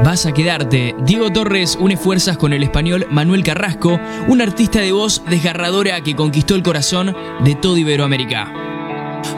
Vas a quedarte. Diego Torres une fuerzas con el español Manuel Carrasco, un artista de voz desgarradora que conquistó el corazón de toda Iberoamérica.